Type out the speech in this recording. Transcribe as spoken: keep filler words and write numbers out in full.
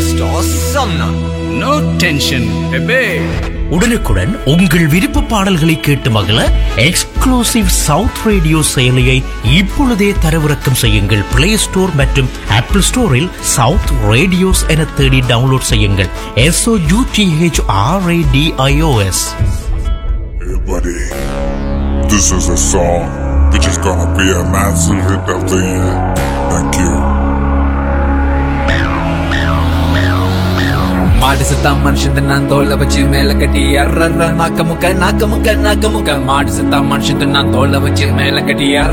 just awesome now. No tension, baby. உடனுக்குடன் உங்கள் விருப்ப பாடல்களை கேட்டு மகிழ எக்ஸ்க்ளூசிவ் சவுத் ரேடியோ செயலியை இப்பொழுதே தரவிறக்கம் செய்யுங்கள். பிளே ஸ்டோர் மற்றும் ஆப்பிள் ஸ்டோரில் சவுத் ரேடியோஸ் என தேடி டவுன்லோட் செய்யுங்கள். S O you D H R A D I O S. Hey buddy, this is a song which is gonna be a massive hit of the year. Thank you. மாடு சத்தா மனுஷன் நான் தோலை வச்சு மேல கட்டி அர்ற நாக்க முக்க நாக்க முக்க நாக்க முக்க மாடு சத்தா மனுஷன் நான் தோலை வச்சு மேல கட்டி